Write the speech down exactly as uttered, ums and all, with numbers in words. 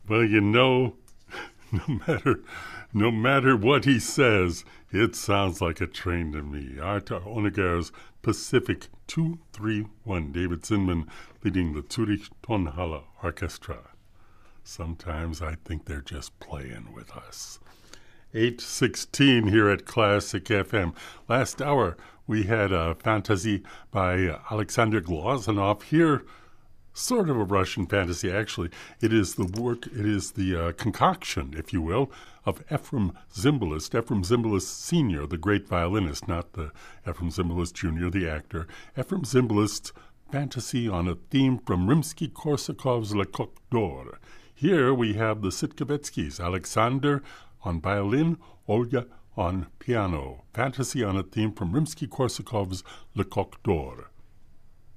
Well, you know, no matter no matter what he says, it sounds like a train to me. Arta Onegar's Pacific two three one. David Zinman leading the Zurich Tonhalle Orchestra. Sometimes I think they're just playing with us. eight sixteen here at Classic F M. Last hour, we had a fantasy by Alexander Glazunov. Here, sort of a Russian fantasy, actually. It is the work, it is the uh, concoction, if you will, of Efrem Zimbalist. Efrem Zimbalist Senior, the great violinist, not the Efrem Zimbalist Junior, the actor. Efrem Zimbalist's fantasy on a theme from Rimsky-Korsakov's Le Coq d'Or. Here we have the Sitkovetsky's, Alexander on violin, Olga on piano. Fantasy on a theme from Rimsky-Korsakov's Le Coq d'Or.